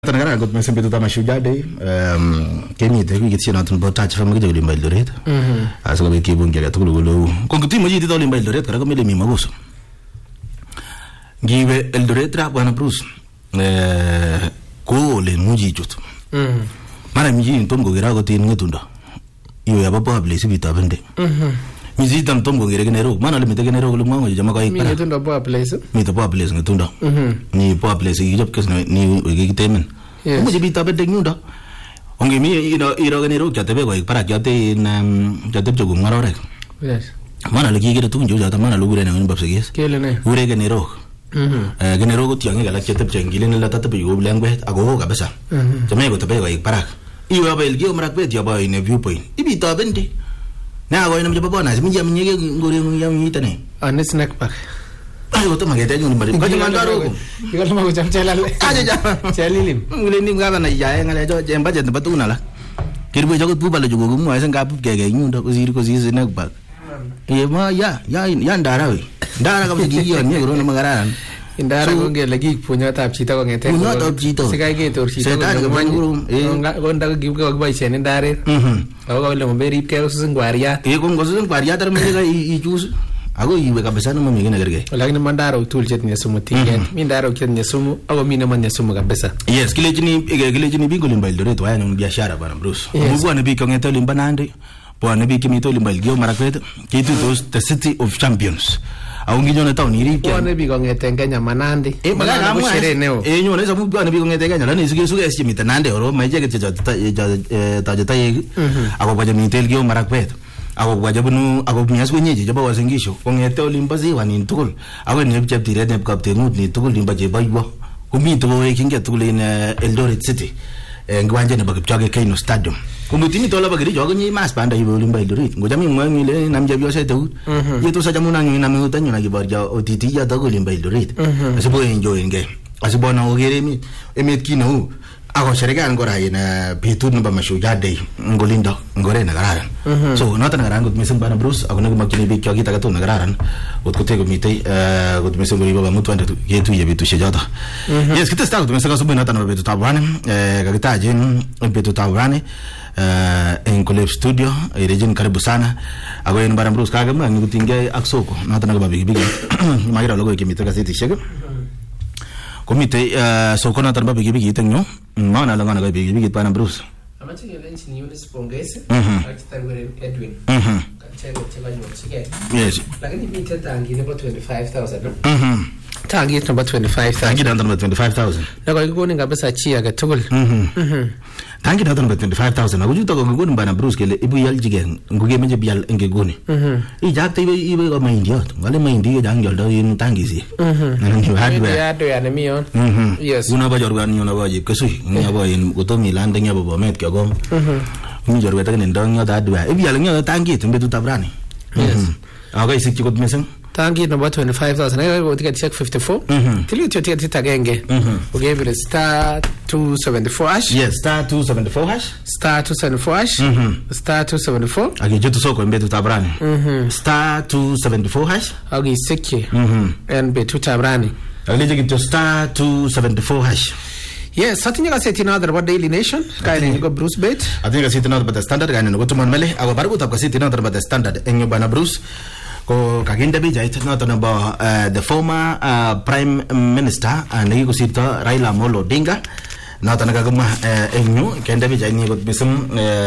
Tanagara got me sembe tutama Mashujaa Day kemi te kitsi na tun touch from gidi limba Eldoret aso be kibungira tukulu konguti mo yidi to limba Eldoret kara ko mele mi magoso gibe Eldoret ra bwana Bruce ko le muji jut mara miji ntom go gira go tin ngutunda iyo ya baba place bita bende miji tam tom go gira genero mana le mite genero lo mo jama ko ikara mi ngutunda baba place mi to baba place ngutunda ni baba place yop kes ni gitemen mo bita bende ngunda onge mi iro genero kyatebe go ikara kyate kyate jogo ngarore yes mana le gira tu njo jata mana lo gure na babse yes kele ne gure genero genero go tiange gala kyate chengile ne la tatabe go blangwe ago kabisa jame go tabe go ikara iyo ba ilgio mrakbet ya ba in viewpoint ibita bende na go ina mjaba na simija mnyege ngore ngiyam yitane ane snack park ayo to magete ngun bari ko mandaro ko igol ma go jam chelal aja ja chelilim ngule ni ngaba na yae ngale jo jemba je batuna la kirbo jago tu balo jogo mu asen gapu gege nyunda ko ziri snack park e ma ya ndara we ndara ka bigi yo ni ro na magaran indara ko ngele gi punya tap chita ko ngete punya tap chita sikai ge tor chita ko nguru ko ndaga gi ko bai chen indare ko le mo beri ke usun ngwaria ko ngosun ngwaria tar me ga I chus ago iwe kabisa no mimi gerge lakini mandaro tul jet ni sumu tiget mi ndaro ket ni sumu ago mi na man sumu kabisa yes kile jini bingo limba Eldoret wa yana biashara bana Bruce mungu ana biko ngete limba nande bwana biki mito limba Elgeyo Marakwet kitu those the city of champions aungi jona town iri kya bwana biko ngete Kenya manandi magana mu shere neo nyona sabu bwana biko ngete Kenya lani suge esi mita nande oro maije ke ta ye ago baje mito Elgeyo Marakwet ago baje bunu ago mias wenyeje jaba wasengisho ngete limba ziwa ni tukul ago ne chaptire ne kapte mut ni tukul limba je baywa kumito we kinge tukul in Eldoret city ngwanje ne bakipchage Kaino stadium kumutini tola bagiri jogo nyi mas panda yibo limba Eldoret ngojami mwangile namja byose tu yeto saja munanyu na mutanyu na gibarja otiti ya tago limba Eldoret asibo enjoy nge asibo na ogere emet kino ago serega ngora ina pitu no ba Mashujaa Day ngolinda ngore na gararan so nota na garango misen bana Bruce ago nagu makini bi kyo kita gato na gararan utkote go mitei go misen go iba mutu anda yetu ya bitu shejata yes kita sta go misen go subu nota na bitu tabane gagita jin bitu tabane en Collab Studio rejin karibu sana ago en bana Bruce kaga mangu tinge aksoko nota na go bigi magira logo kimita gaseti shego komite sokona tarba bigi tenyo maana langana ga bigi pana Bruce amachi lunch ni yule spongese akitangwe Edwin kachego chebanyo chike yes lakini mita tangi ni 25,000 tangi number 25,000 tangi number 25,000 na kwa ngoni ngabesa chia ga tugul tangi number 25,000 agujuta ko ngoni bana Bruce kele ibu yal jigen nguge menje bial ngegoni I jakte ibe ko maindiot ngale maindiye jang yoldo yin tangi si nani hardware ya do ya ne mion yes una ba jorgan nyona ba jip kesui nya ba yin utomi lande nya ba met kagom mi jorwe ta nen dong ta hardware ibi yal nya tangi tumbe tu tabrani yes aga isiki ko mesen tangi number 25,000 I go ticket check 54 till you ticket tagenge okay but star 274 hash yes star 274 hash star 274 hash star 274 agi jetu soko mbetu tabrani star 274 hash agi sekye and betu tabrani agi jetu star 274 hash yes satin ga seti na dar Daily Nation kaine go Bruce bet atinga seti na dar standard kaine go tuman mele ago barbu tap seti na dar standard enyo bana Bruce ko kaginda bija itna ba the former prime minister and ko sita Raila Amolo Odinga na tanaga gama enyo kenda bija ni go bisum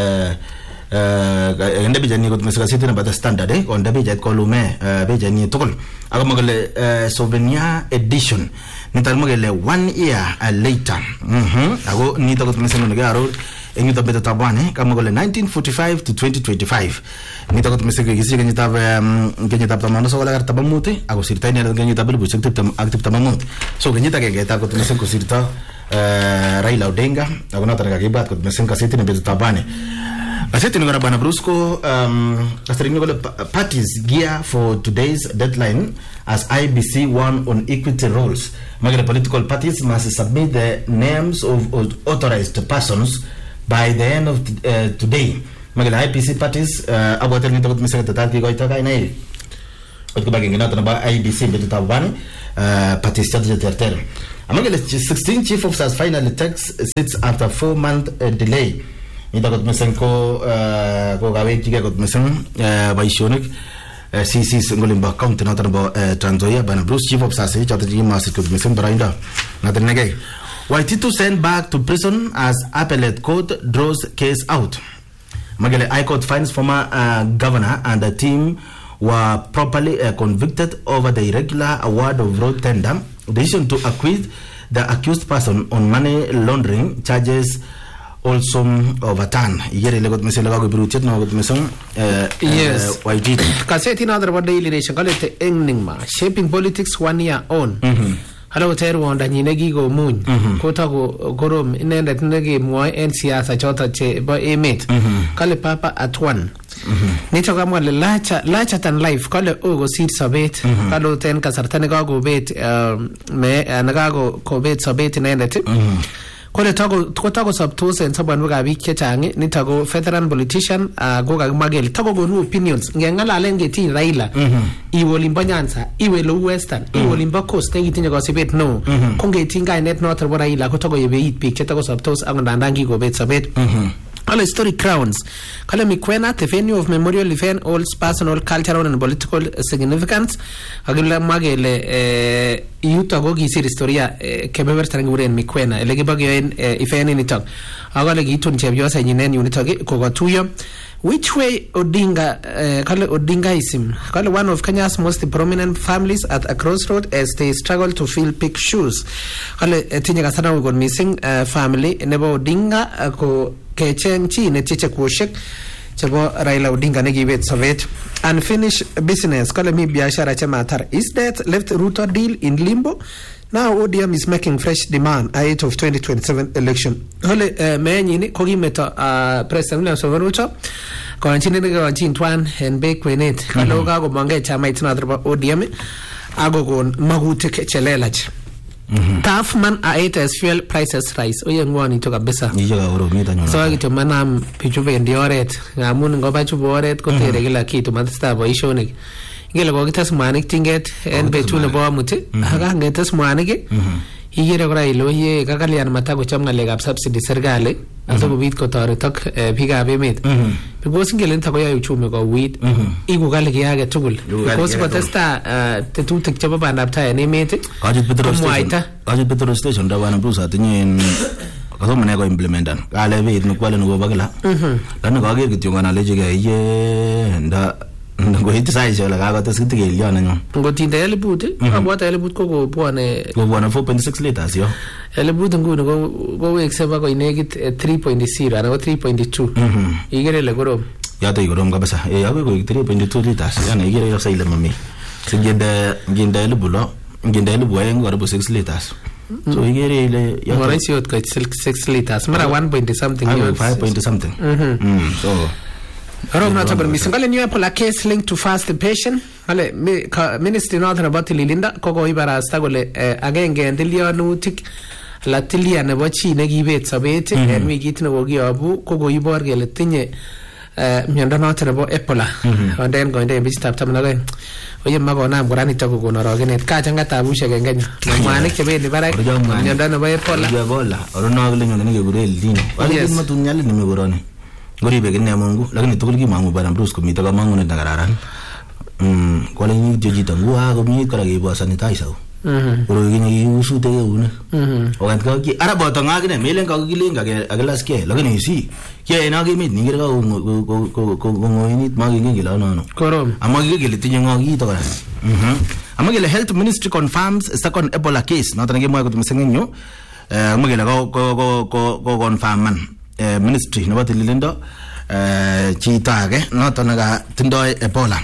kenda bija ni go misga sita na standard ko nda bija ko lume bija ni tokol aga magale souvenir edition nital magale 1 year later ago ni to go misga no garo enyu tabeta tabane kama gole 1945 to 2025 nita ko tumesege gisi ganyi tab tamano so wala garta bamute ago sirta ni ganyi tabel bu sekte active tamamut so ganyi ta gege ta ko tumesege ko sirta Raila Odinga ago na taraga gibat ko tumesege ka sirta ni beta tabane asete ni bana Brusco astringo gole parties gear for today's deadline as IBC won on equity rules magare political parties must submit the names of authorized persons by the end of today magala IPC parties abotel nito ko misaka tatati ko ita kay nay ko bagay ngina to na ba IBC betu tabane parties ta terter amagele 16 chief officers finally takes sits after 4-month delay. Ito kot mising ko kawek chike kot mising baisyonik CCs ngolimba county noton bo Trans Nzoia bana Bruce chief officers choto chike masit kot mising baraindo noton nege. Waititu sent back to prison as appellate court draws case out. Magele High Court finds former governor and the team were properly convicted over the irregular award of road tender. The decision to acquit the accused person on money laundering charges also overturned. Yere legot mesele ga go birutet no got mesong yes YG kaseti na other daily nation call it enigma shaping politics 1 year on. Halo teru wanda nyine gigo muny kota go gorom inendet nege mwoe en siasa chota che ba emet kale papa at one nito kamwa le lacha tan life kale ogo sit sabet kalo ten kasarta ne go bet me nagago ko bet sabet inendet kole tago sabtos en saban ga bi kechang nitago federal politician go ga magel tago go opinions ngengala lenge tin Raila iwo limbanyansa iwe lo western iwo limba coast ngitinye go sibet no konge tinga net not Raila ko tago yebe it pick tago sabtos angandangi go bet sabet all historic crowns kala mikwena the venue of memorial event all personal cultural and political significance agila magele yuta go gisir historia kebeber tanguren mikwena elege bagyo ifeni nitok agale gitun chebyosa nyinen unitoge kogotuyo which way Odinga kale Odingaism kale one of Kenya's most prominent families at a crossroad as they struggle to fill big shoes kale tinye kasana go missing family nebo Odinga ko kecheng chi ne chiche kuoshek chebo Raila Odinga ne gibet Soviet unfinished business kale mi biashara cha matar is that left Ruto deal in limbo. Now ODM is making fresh demand ahead of 2027 election. Hole menyini kogi meto President William Ruto ko nchini ngo chintwan en be kwenet kaloga go mange chama itinadro ODM ago gon magutik chelelach. Tough man ahead as fuel prices rise. Oye ngwani to kabisa. Nijoga urumita nyono. So agito manam pichuve ndioret ngamun ngoba chuboret ko tere kila kitu matsta boishonik. Ngele ko kitas manik tinget en betune bo amuti aga ngetas manik igere kora ilo ye kakalian mata ko cham ngalekab subsidy serikali aso bit ko toretok biikab emet because ngelen ta ko yayu chume ko wit igu kale kiage tugul because ko testa tetutik chebo bandab tai en emet kajit petrol station da bana brusa tinyen kaso mane ko implementan kale bit no kwale no bagala lan ko ager kityo ngana leje ge ye nda ngo hitisai jola ga ta sitte ge liana nyo ngo tinde elebut abwata elebut ko bwane 4.6 liters yo elebut ngo go wexeba ko inegit 3.0 ana 3.2 igere le gorom ya to gorom kabisa yawe ko 3.2 liters yana igere yo sai le mami nginde elebulo nginde elebu ay ngo 6 liters so igere le ya mo ratio ko 6 liters mara 1 something 5 something so Roma tabar misingale new Apple case linked to fast patient ale ministry northern about Lilinda kogo ibara stagole agenge ndilionutik la tilia ne bochi ne gibet sabet en mi gitne wogi abu kogo ibor gele tinye miondo noto nebo Ebola onden go inde bisi tap tamna ga oye mago na ngurani to go no rogenet ka changa tabushe gengenya mwane kebe ni barak miondo nebo Ebola orono gele nyono ne gure lino wale matunyale ni megoroni ngori begene Mungu lakini tukul ki mangu bana Bruce kumita ka mangu ne dagararan kwa lenyi joji tangu ha gomi kala ge bo sanitizer oro gini usu te une o kan ki arabo to ngagine melen ka gilinga ge aglas ke lakini si ke na ge mit ngira ko ngoini magi ngi la no korom amagi ge litinyo ngagi to ka amagi le health ministry confirms second Ebola case na tange mo ko tumesengenyo amagi la ko confirm man ministry no batilindo chitage not naga tindoi Ebola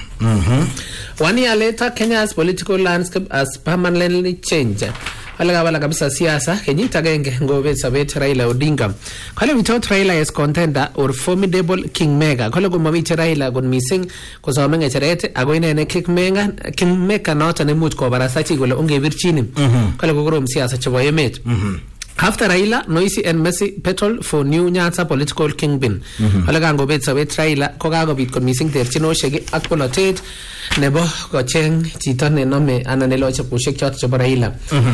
1 year later Kenya's political landscape has permanently changed alaga kabisa siasa kenyita genge ngobe sabet Raila Odinga kale without Raila as contender or formidable kingmaker kale gumami Raila gon missing ko so menge cherete ago ine kingmaker not ne mut ko barasa chi gole onge virchini kale go grom siasa chebo emet After Raila, noisy and messy petrol for new Nyanza political kingpin. Alagango bet sabet Raila, Kogago bit kon missing terchino shege ak polotet nebo kocheng chito ne nome ananelo chapushek chot chabo Raila.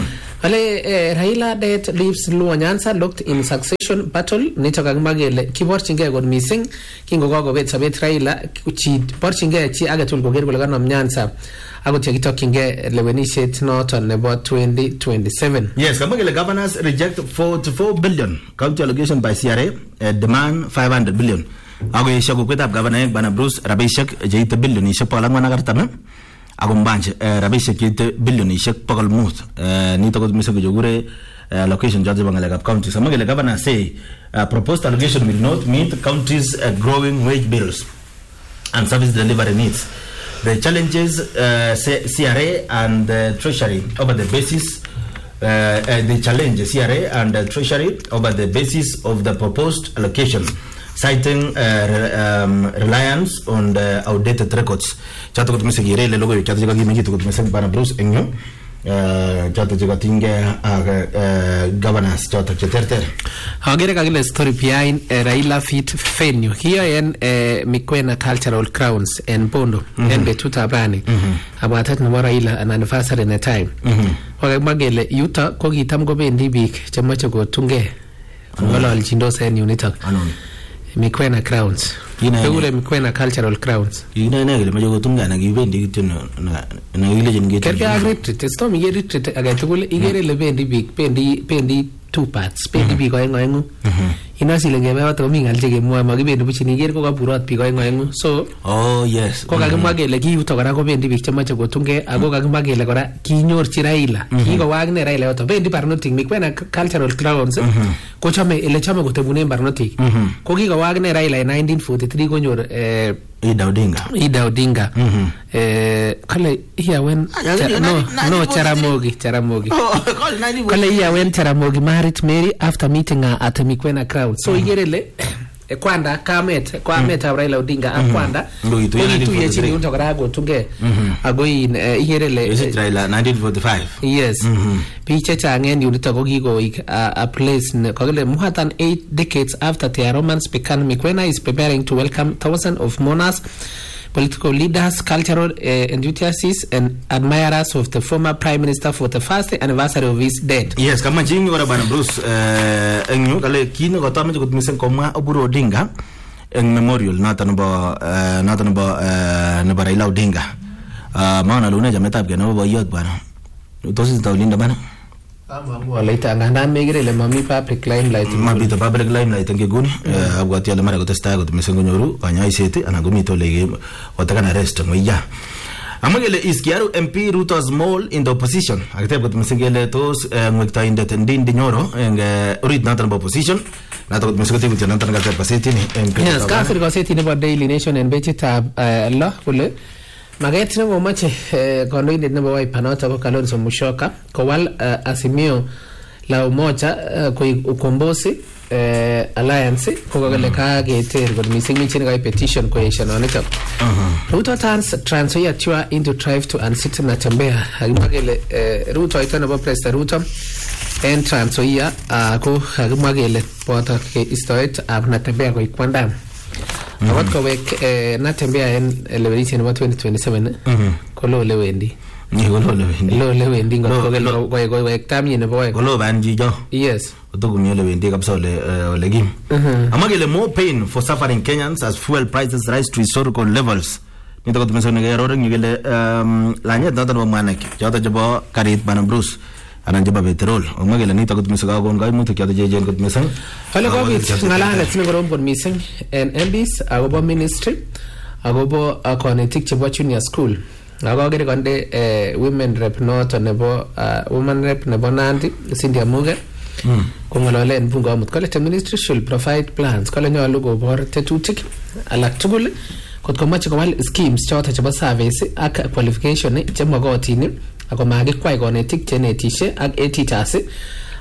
Raila that leaves Luo Nyanza locked in succession battle nito kagmagele kiborchinge kon missing kingo gogo bet sabet Raila chi borchinge chi agatul koger kolaganam Nyanza. Ago tikitokinge lewenishet noton nebo 2027. Yes, kamagele governors reject 44 billion county allocation by CRA, demand 500 billion. Ago yesha kukweta governor bana Bruce rabishek jeite billion yesha palang wanagartana. Ago mbanje rabishek jeite billion yesha pakal muth. Nito ko misako jogure allocation judge bangale county. Kamagele governor say proposed allocation will not meet counties' growing wage bills and service delivery needs. The challenges CRA and Treasury over the basis the challenge CRA and Treasury over the basis of the proposed allocation, citing reliance on the outdated records. Chato kutumisa girele logo chato jika gimi kitu kutumisa bana Bruce Enyo chato jika tinge governance chato cheterter. Hagere kagile story behind Raila fit venue here en Mikwena Cultural Crowns en Bondo en betuta brani abatat na Raila an anniversary na time magele yuta ko gitam go bendi bik chamacho go tunge ngolo aljindo sen unita Mikwena Crowns Eure Mikwena Cultural Crowns ina ngele majo tunga na gibendi kitu na ile jengete kerga agrit testo mi yeri tete agatukule igere le bendi bik pendi two parts pendi bik oengo inasile ngebe wato mingal jege mwa magibendi buchini ger ko kaburat bik oengo so oh yes ko kagimagele ki uto kora ko bendi bik chamache gotunge ago kagimagele kora kinyorchi Raila kiko wagne Raila wato bendi barnotik Mikwena Cultural Crowns ko chame ele chame gotebune barnotik ko kiko wagne Raila in 1943 konyor Ida Odinga kale iya wen Charamogi kale iya wen Charamogi married Mary after meeting her at Mikwena Crown so igerele kwanda kamet Raila Odinga akwanda itu yechini untokara go tunge ago in igerele Raila 1945 yes piche changen unita go gigo a place kagele more than 8 decades after the romance began Mikwena is preparing to welcome thousands of mourners, political leaders, cultural enthusiasts and admirers of the former Prime Minister for the first anniversary of his death. Yes, kama jingi wala bana Bruce enyo kale kino kotama kutumisen koma Oburu Odinga en memorial natanba Raila Odinga. Maana luna jametab ke no boyot bana. Utosi tawlinda bana. Later ngana megre le mami public limelight mabi to public limelight ngeguni abwati ala mara kutesta kutumisengo nyoru anyai sete anagumi to lege watakana arrest ngoya amagele iskiaru MP Ruto small in the opposition akitep kutumisengele tos ngwekta indet ndindi nyoro enge urit natan opposition nato kutumisengete kutia natan galter paseti ni yes kafir kaseti ne Daily Nation en bechita Allah kule Maget nebo mache kondoindet nebo Wiper noto ko Kalonzo Musyoka kowal Azimio la Umoja ko ukombozi alliance ko kagale ka geter god missing michin ga petition ko yesha nonito Ruto turns Trans Nzoia tour into drive to unseat Natembeya agimagele Ruto ito nebo President Ruto en Trans Nzoia ko agimagele pota ke istoet ab Natembeya ko ikwanda Awat ko wek Natembeya en elevention about 2027 ko lo lewendi lo lewendi ngo ko wek tamye ne boy ko lo banji jo yes otogo mi lewendi kapsa ole gim amagele more pain for suffering Kenyans as fuel prices rise to historical levels nito ko tumesone ngero ngile lanya data no manaki jota jabo karit bana Bruce ananjaba petrol omagele nito ko tumesaka gon gai muto kya jejen ko tumesang halo ko bit ngala tsine gorom bon missing and MBs agobo ministry agobo konetik chebo junior school agogere konde women rep noto nebo woman rep nebo Nandi Cynthia Muge kongolole en bunga amut kole ministry should provide plans kole nyolu kobor tetutik alak tugul kot komache kowal schemes choto chebo service ak qualification chemogotin ako magikwai konetik chenetishe ak teachers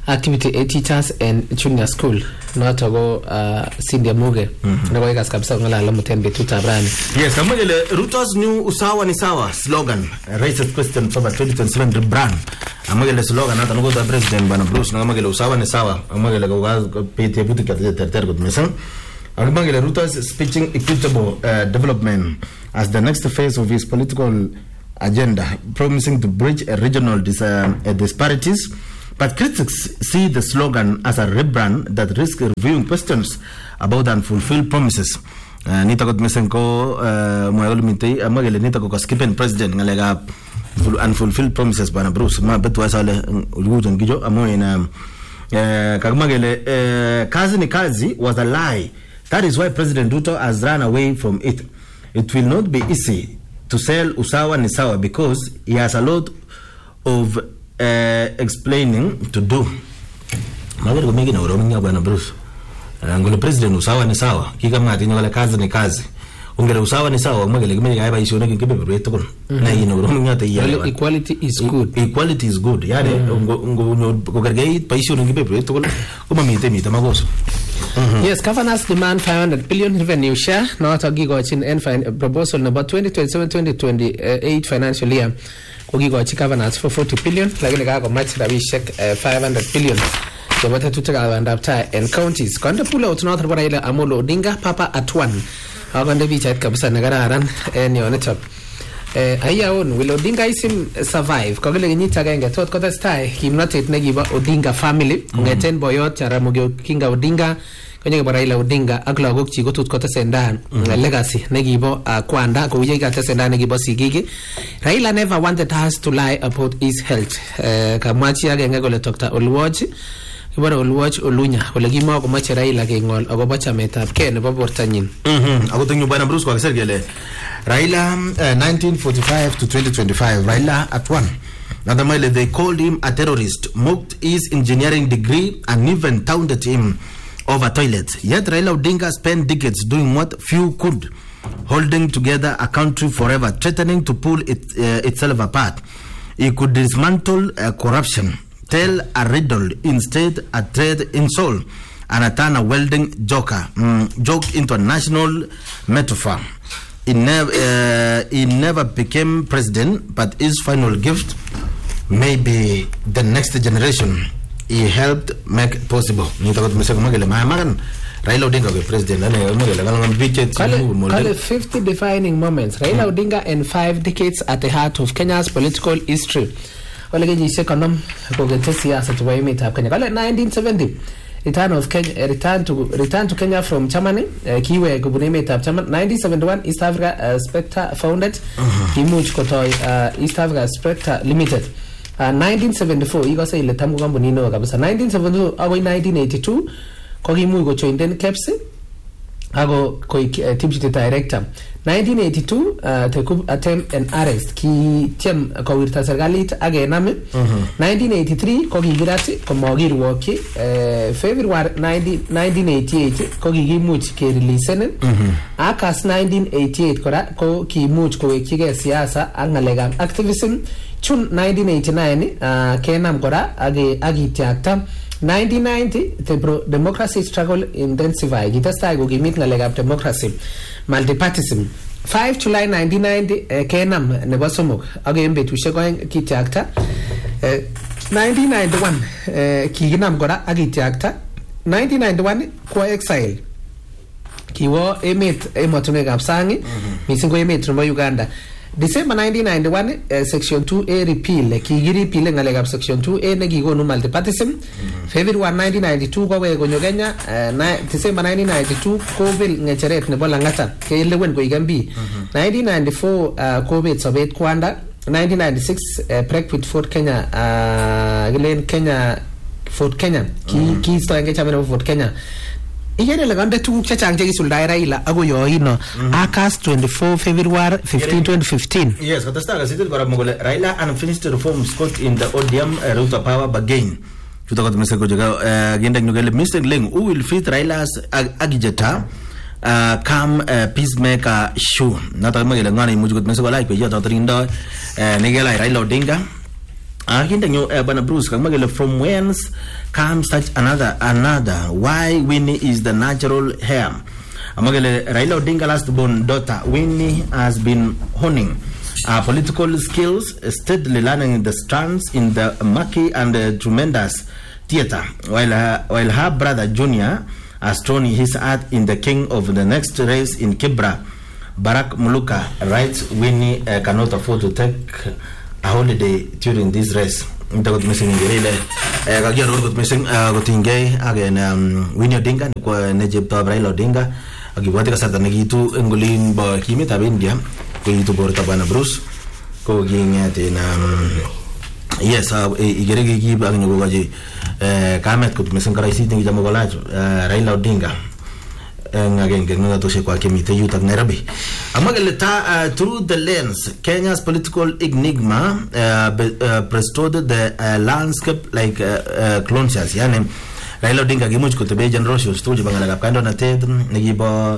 activity teachers and junior school noto go Cindy Muge na kwa ikas kabisa ngala muten betuta brani. Yes, kama ile Ruto's new usawa ni sawa slogan raises question for 2027 rebrand. Ama ile slogan hata ngo president bana Bruce na kama ile usawa ni sawa ama ile kwa pete buti kater gut mesen. Ama ile Ruto's speaking equitable development as the next phase of his political agenda, promising to bridge regional disparities. But critics see the slogan as a rebrand that risks reviewing questions about unfulfilled promises. Nita got mesen ko moyol mitay amagele nita ko skipen president ngalega unfulfilled promises bana Bruce ma betu asale ulguton gijo amoy na kagmagele kazi ni kazi was a lie. That is why President Ruto has run away from it. It will not be easy to sell usawa ni sawa because he has a lot of explaining to do. Magari kumegi na urominga bwana Bruce. Ngole president usawa ni sawa. Kika mngati nyole kazi ni kazi. Ungere usawa ni sawa magale kumegi aiba isione kingibe beto kono. Na ino urominga te yale. Equality is good. Equality is good. Yale ngo kogergei pa isione kingibe beto kono. Kuma mite magoso. Yes, governors demand 500 billion revenue share. Not a gigochin and proposal number 2027-2028 financial year. Kugigochi governors for 40 billion. Lakini kako match rabishek 500 billion. So what to take and after and counties. Konde pull out not Raila Amolo Odinga Papa at one. Agonde bicha kabisa nagararan and your network. Aya on will Odinga isim survive. Kogele nyita genge tot kota style himnotet negiba Odinga family. Ngeten boyot Jaramogi Kinga Odinga. Kwenye Raila Odinga agla gokchi go tot kota sendan legacy negibo kwanda ko yega ta sendan negibo sigigi. Raila never wanted us to lie about his health. Kamachi agenge gole Dr. Oluoch. Kibara Oluoch Olunya olegimo ko mache Raila ke ngol agobo chametab ke nebo bortanyin. Ago tunyo bana Bruce kwa sergele. Raila 1945 to 2025 Raila at one. Nadamile they called him a terrorist, mocked his engineering degree and even taunted him over toilets. Yet Raila Odinga spent decades doing what few could, holding together a country forever, threatening to pull itself apart. He could dismantle corruption, tell a riddle, instead a thread in soul, and turn a welding joke into a national metaphor. He never became president, but his final gift may be the next generation he helped make possible. Raila Odinga was president. Kale 50 defining moments. Raila Odinga and 5 decades at the heart of Kenya's political history. Kale 1970. Return to Kenya from Germany. Kiwe kubunime tab Germany. 1971 East Africa Spectre founded. Kimuch kotoi East Africa Spectre Limited. 1974 igose ile tamu kampuni no kabisa. 1972 ago 1982 kokimuch ko joinen KEBS ago ko deputy director. 1982 tekub attempt and arrest ki tiem kowirta serikalit agenam. 1983 kokikirati komokirwokyi. February 1988 kokikimuch kereleasen. Akas 1988 kora ko kimuch kowekchige siasa ak ngalekab activism. June 1989 kenam kora agitiakta. 1990 the democracy struggle intensified. Kitestai kokimit ngalekab democracy, multipartyism. 5 July 1990 kenam nebo somok ak en betusiek oeng kitiakta. 1991 kikinam kora ak kitiakta. 1991 kwa exile kiwo emotunwekab sang mising ko emet nebo Uganda. December 1991 section 2A repeal kikiripile ngalekab section 2A nekikonu multipartyism. February 1992 kowe konyo Kenya. December 1992 kobil ngecheret nebo Lang'ata kelewen koik MP. 1994 kobet sobet kwanda. 1996 Brexit Fort Kenya gilen Kenya Fort Kenya kiisto enge chama nebo Fort Kenya. Igere le gande tuguk chechang chekisuldae Raila ako yoino August 24 February 15 2015. Yes, katasta kasitil kora mogole Raila unfinished reforms caught in the ODM route of power again. Tutaka tumeseko jaga genda nyogele Mr. Leng who will fit Raila's agitator come peacemaker show. Nata magele ngani mujugo tumeseko like pe yata trindo negela Raila Odinga Akindanyo Bana Bruce Kamagele, from whence comes such another why Winnie is the natural heir. Amagele Raila Odinga last born daughter Winnie has been honing political skills, steadily learning the strands in the murky and tremendous theater, while her brother Junior has thrown his heart in the king of the next race in Kibra. Barack Muluka writes Winnie cannot afford to take a holiday during this race. Ntagot missing ngirele kagia rogot missing gotingay again Winnie Odinga kwa nejepta Raila Odinga agibwate kasarta nekitu ngolin ba kimit ab India ko itu borta Bana Bruce ko gingate na yes igerege ki ba nyogo gaji kamet ko missing karaisi tingi jamo golajo Raila Odinga again gengna to se kwa kimite yutak Nairobi amagaleta through the lens Kenya's political enigma bestowed the landscape like clones yani Raila Odinga gimuch ko tebe generosity to jibangala kapkando na ted nigiba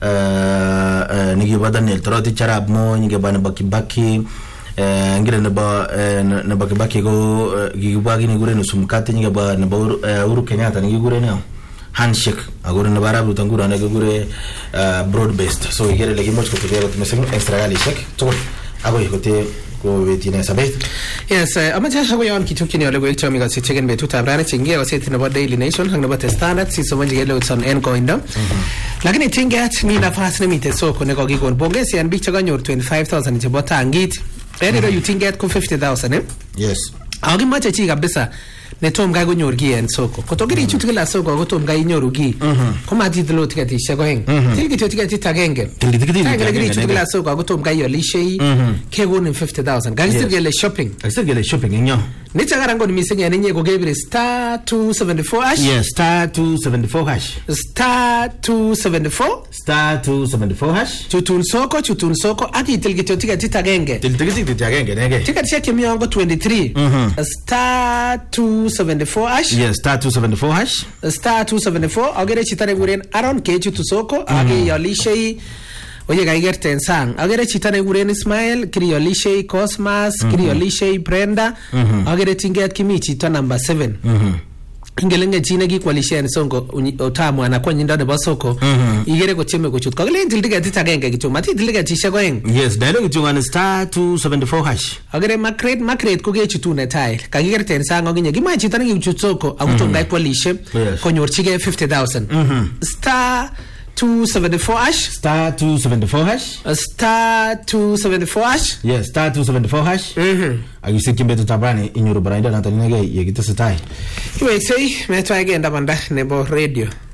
Daniel Toroti Charab mo ngiba na bakibaki ngire na bakibaki go gibagi ni gure no sumkate ngiba na Uhuru Kenyatta ngigure na handshake agora na barabu tangura na gure broad based so igere legi moch ko tebe ko meseng extra gali shake to abo ikote ko vetina sabet yes amaja hago yon kitukini ole go chomi ga sitegen be tutabana chingia ga setina ba Daily Nation hangna ba standard si somanji gele utson en coinda lakini tingat ni nafasi nimite soko ne ko gigon bongesi an bicha ganyor 25000 je bota angit ere you tingat ko 50000 yes agi macha chi kabisa ne tom ga gonyor gi en soko ko to giri chutkila soko go tom ga inyoru gi ko ma ti dlo tikati shego hen tilgi to tikati tagenge tilgi chutkila soko go tom ga yoli shei ke go ni 50000 ga gele shopping nyo ni chagara ngo ni misenya ne nyego gebire star 274 hash yes star 274 hash chutun soko aki tilgi to tikati tagenge nege tikati shake miongo 23 star 274 hash yes star 274 hash agere chitane guren aron ke chutu soko age yolishei oye ga igerten sang agere chitane guren Ismail kriyolishei Cosmas kriyolishei Brenda agere tinget kimi chito number 7 ingelenge chine gi kwalishen songo otamu ana kwa nyinda ne basoko igere ko cheme ko chut ko le ndildiga titagenge kitu mati ndildiga tisha ko en yes dialogue chungana star 274 hash agere macrate ko ge chutu ne tai ka gigere ten sango ginye gi ma chitane gi chutsoko agutonga kwalishe ko nyorchige 50000 star 274 hash star 274 hash yes star 274 hash agise kimbeto tabani inyuru baraida na tanenge yegita sitai we say me try again dabanda nebo radio